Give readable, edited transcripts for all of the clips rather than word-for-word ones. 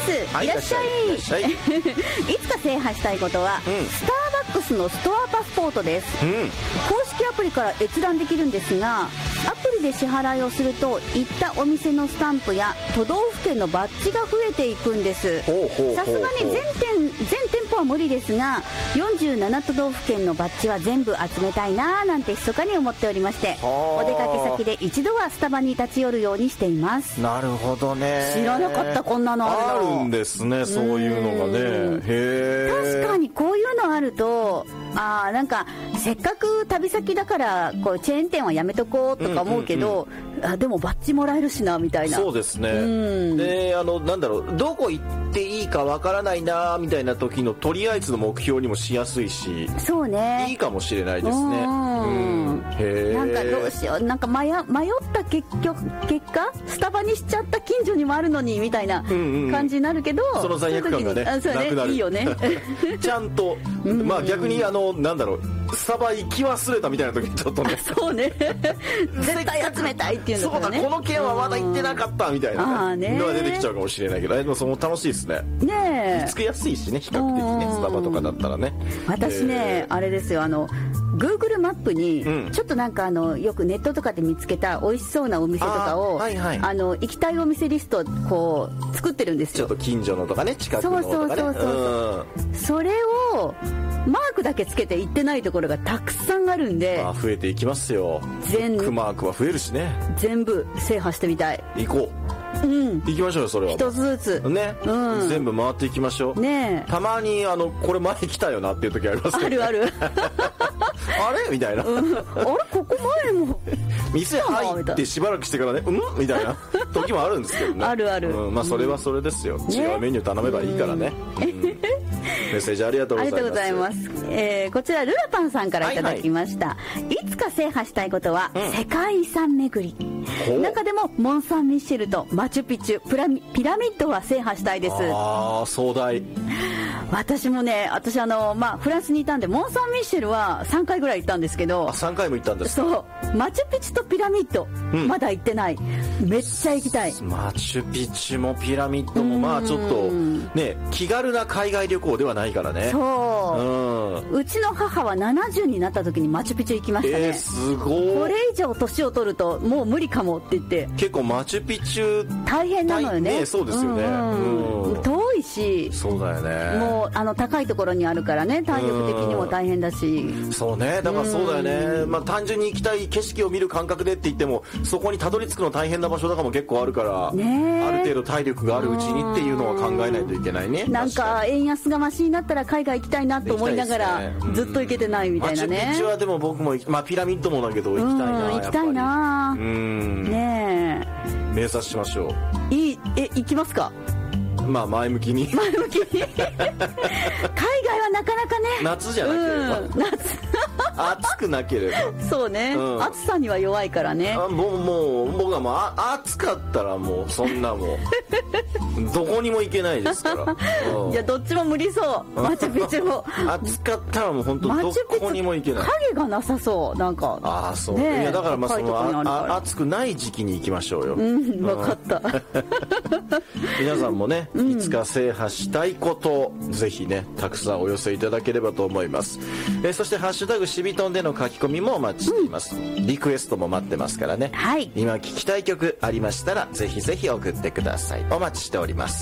はい、 いらっしゃい。いつか制覇したいことは、スターバックスのストアパスポートです。公式アプリから閲覧できるんですが、アプリで支払いをすると行ったお店のスタンプや都道府県のバッジが増えていくんです。さすがに全店舗は無理ですが、47都道府県のバッジは全部集めたいなーなんて密かに思っておりまして、お出かけ先で一度はスタバに立ち寄るようにしています。 なるほどね。 知らなかった、こんなのあるの。 あるんですね、そういうのがね。へー。 確かにこういうのあると、なんかせっかく旅先だからこうチェーン店はやめとこうとか思うけど、でもバッジもらえるしなみたいな。 そうですね。で、なんだろう、どこ行っていいかわからないなみたいな時のとりあえずの目標にもしやすいし、 そうね、 いいかもしれないですね。へー。 なんかどうしよう、なんか迷った結果スタバにしちゃった近所にもあるのにみたいな感じになるけど、 その罪悪感がね、なくなる。いいいよね。 ちゃんと、まあ逆になんだろう、スタバ行き忘れたみたいな時にちょっとね、 そうね、絶対集めたいっていうのがね、 そうだ、この件はまだ行ってなかったみたいなねのが出てきちゃうかもしれないけど、でもその楽しいですね。ねえ、見つけやすいしね、比較的ね、スタバとかだったらね。私ね、あれですよ、Google マップにちょっとなんかよくネットとかで見つけた美味しそうなお店とかを、行きたいお店リストをこう作ってるんですよ。 ちょっと近所のとかね、近くのとかね。 それをマークだけつけて行ってないところがたくさんあるんで、 増えていきますよ。マークは増えるしね。 全部制覇してみたい。 行こう。行きましょうよ、それは。 一つずつね、全部回っていきましょうね。たまにこれ前来たよなっていう時ありますけど、 あるあれみたいな、あれここ前も店入ってしばらくしてからね、みたいな時もあるんですけどね。 あるまあそれはそれですよ。違うメニュー頼めばいいからね。メッセージありがとうございます。 こちらルラパンさんからいただきました。いつか制覇したいことは世界遺産巡り。中でもモン・サン・ミッシェルとマチュピチュ、ピラミッドは制覇したいです。 壮大。 私もね、フランスにいたんでモン・サン・ミッシェルは3回ぐらい行ったんですけど、 3回も行ったんですか。 そう、マチュピチュとピラミッド、まだ行ってない。めっちゃ行きたい。 マチュピチュもピラミッドもまあちょっとね、気軽な海外旅行ではないからね。 そう、うちの母は70になった時にマチュピチュ行きましたね。 すごい。 これ以上年を取るともう無理かもって言って。 結構マチュピチュ大変なのよね。 そうですよね。 遠いし、 そうだよね。 もう高いところにあるからね、体力的にも大変だし。 そうね、だからそうだよね。まあ単純に行きたい景色を見る感覚でって言っても、そこにたどり着くの大変な場所とかも結構あるから、ある程度体力があるうちにっていうのは考えないといけないね。 なんか円安がマシになったら海外行きたいなと思いながら、ずっと行けてないみたいなね。 マチュピチュはでも僕もピラミッドもだけど行きたいな。 行きたいな。ねえ、 目指しましょう。 行きますか。 まあ前向きに海外はなかなかね、 夏じゃなければ、暑くなければ、 そうね、暑さには弱いからね。 もう僕はもう暑かったらもうそんなもうどこにも行けないですから。 いや、どっちも無理そう。マチュピチュも暑かったらもう本当どこにも行けない。 影がなさそう、なんか。 そう、いやだからその暑くない時期に行きましょうよ。 分かった皆さんもね、いつか制覇したいことぜひね、たくさんお寄せいただければと思います。そしてハッシュタグしびとんでの書き込みもお待ちしています。リクエストも待ってますからね。今聴きたい曲ありましたらぜひぜひ送ってください。お待ちしております。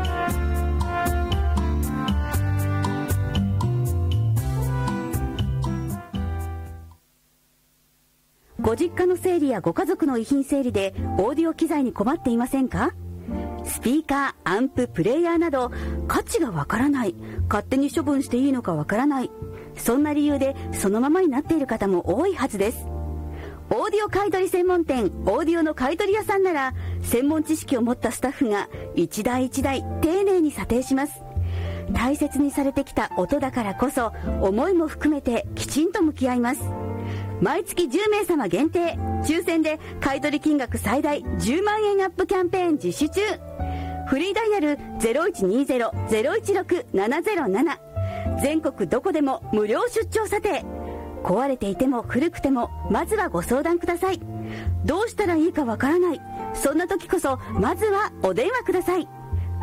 ご実家の整理やご家族の遺品整理でオーディオ機材に困っていませんか？スピーカー、アンプ、プレイヤーなど価値がわからない、勝手に処分していいのかわからない、そんな理由でそのままになっている方も多いはずです。オーディオ買取専門店オーディオの買取屋さんなら、専門知識を持ったスタッフが一台一台丁寧に査定します。大切にされてきた音だからこそ、思いも含めてきちんと向き合います。毎月10名様限定、抽選で買取金額最大10万円アップキャンペーン実施中。フリーダイヤル 0120-016-707。全国どこでも無料出張査定。壊れていても古くても、まずはご相談ください。どうしたらいいかわからない、そんな時こそまずはお電話ください。